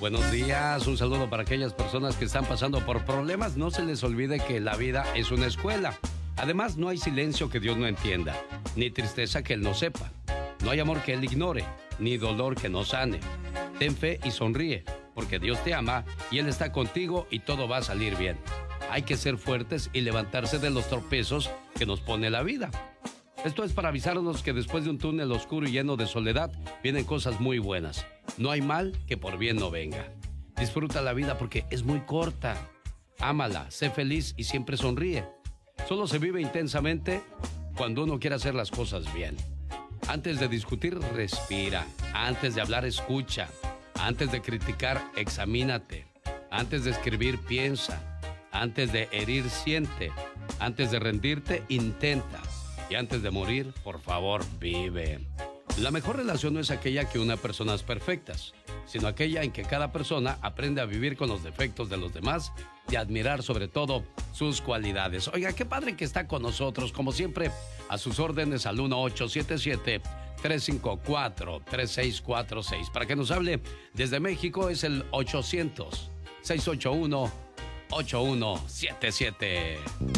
Buenos días, un saludo para aquellas personas que están pasando por problemas. No se les olvide que la vida es una escuela. Además, no hay silencio que Dios no entienda, ni tristeza que Él no sepa. No hay amor que Él ignore, ni dolor que no sane. Ten fe y sonríe, porque Dios te ama y Él está contigo y todo va a salir bien. Hay que ser fuertes y levantarse de los tropezos que nos pone la vida. Esto es para avisarnos que después de un túnel oscuro y lleno de soledad, vienen cosas muy buenas. No hay mal que por bien no venga. Disfruta la vida porque es muy corta. Ámala, sé feliz y siempre sonríe. Solo se vive intensamente cuando uno quiere hacer las cosas bien. Antes de discutir, respira. Antes de hablar, escucha. Antes de criticar, examínate. Antes de escribir, piensa. Antes de herir, siente. Antes de rendirte, intenta. Y antes de morir, por favor, vive. La mejor relación no es aquella que une a personas perfectas, sino aquella en que cada persona aprende a vivir con los defectos de los demás y a admirar sobre todo sus cualidades. Oiga, qué padre que está con nosotros, como siempre, a sus órdenes al 1877-354-3646. Para que nos hable desde México es el 800-681-8177.